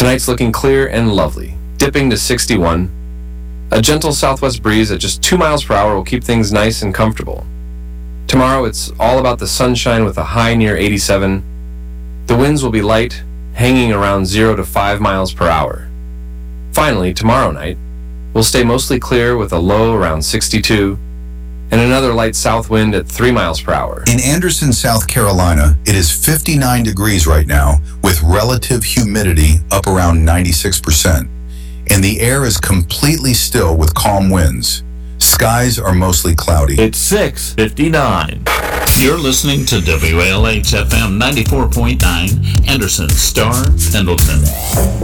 Tonight's looking clear and lovely, dipping to 61. A gentle southwest breeze at just 2 miles per hour will keep things nice and comfortable. Tomorrow it's all about the sunshine with a high near 87. The winds will be light, hanging around 0 to 5 miles per hour. Finally, tomorrow night, we'll stay mostly clear with a low around 62 and another light south wind at 3 miles per hour. In Anderson, South Carolina, it is 59 degrees right now with relative humidity up around 96%. And the air is completely still with calm winds. Skies are mostly cloudy. It's 6:59. You're listening to WALH FM 94.9, Anderson, Star, Pendleton.